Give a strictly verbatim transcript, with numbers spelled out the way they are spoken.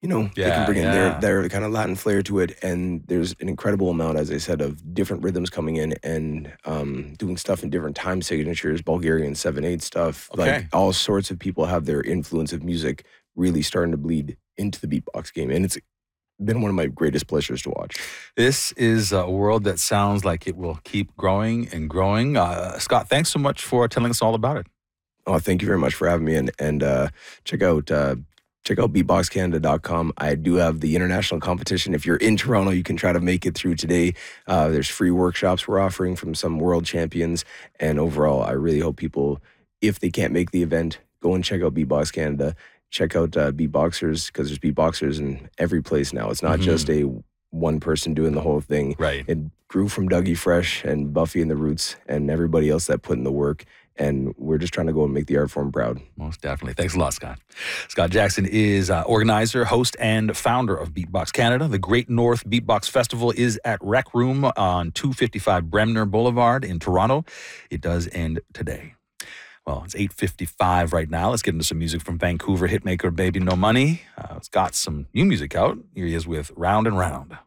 you know, Yeah, they can bring in yeah. their, their kind of Latin flair to it. And there's an incredible amount, as I said, of different rhythms coming in and um, doing stuff in different time signatures, Bulgarian seven eight stuff. Okay. Like all sorts of people have their influence of music really starting to bleed into the beatbox game. And it's been one of my greatest pleasures to watch. This is a world that sounds like it will keep growing and growing. Uh, Scott, thanks so much for telling us all about it. Oh, thank you very much for having me. And, and uh, check out uh, check out beatbox canada dot com. I do have the international competition. If you're in Toronto, you can try to make it through today. Uh, there's free workshops we're offering from some world champions. And overall, I really hope people, if they can't make the event, go and check out Beatbox Canada. Check out uh, beatboxers, because there's beatboxers in every place now. It's not mm-hmm. just a one person doing the whole thing. Right. It grew from Dougie Fresh and Buffy and the Roots and everybody else that put in the work. And we're just trying to go and make the art form proud. Most definitely. Thanks a lot, Scott. Scott Jackson is uh, organizer, host, and founder of Beatbox Canada. The Great North Beatbox Festival is at Rec Room on two fifty-five Bremner Boulevard in Toronto. It does end today. Well, it's eight fifty-five right now. Let's get into some music from Vancouver hitmaker Baby No Money. Uh, it's got some new music out. Here he is with Round and Round.